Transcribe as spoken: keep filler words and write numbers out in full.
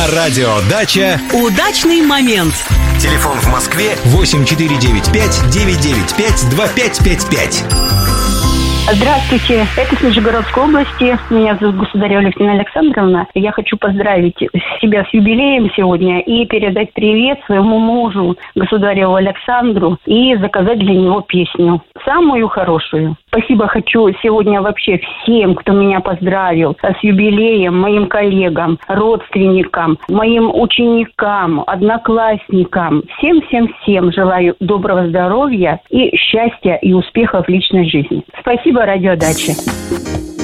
На радио «Дача» удачный момент. Телефон в Москве восемь четыре девять пять девять девять пять два пять пять пять. Здравствуйте, это с Нижегородской области. Меня зовут Государева Алевтина Александровна. Я хочу поздравить себя с юбилеем сегодня и передать привет своему мужу, Государеву Александру, и заказать для него песню. Самую хорошую. Спасибо хочу сегодня вообще всем, кто меня поздравил с юбилеем, моим коллегам, родственникам, моим ученикам, одноклассникам. Всем-всем-всем желаю доброго здоровья и счастья и успехов в личной жизни. Спасибо, радио «Дача».